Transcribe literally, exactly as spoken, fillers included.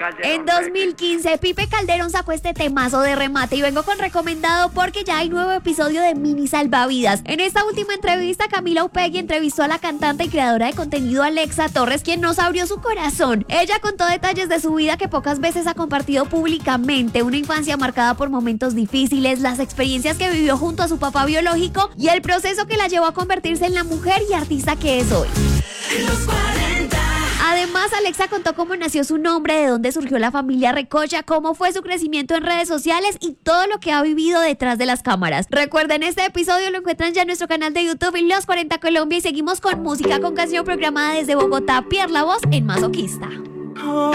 En dos mil quince, Pipe Calderón sacó este temazo de remate y vengo con recomendado porque ya hay nuevo episodio de Mini Salvavidas. En esta última entrevista, Camila Upegui entrevistó a la cantante y creadora de contenido Alexa Torres, quien nos abrió su corazón. Ella contó detalles de su vida que pocas veces ha compartido públicamente, una infancia marcada por momentos difíciles, las experiencias que vivió junto a su papá biológico y el proceso que la llevó a convertirse en la mujer y artista que es hoy. Los cuarenta. Además, Alexa contó cómo nació su nombre, de dónde surgió la familia Recocha, cómo fue su crecimiento en redes sociales y todo lo que ha vivido detrás de las cámaras. Recuerden, este episodio lo encuentran ya en nuestro canal de YouTube Los cuarenta Colombia y seguimos con música, con canción programada desde Bogotá, Pierre La Voz en Masoquista.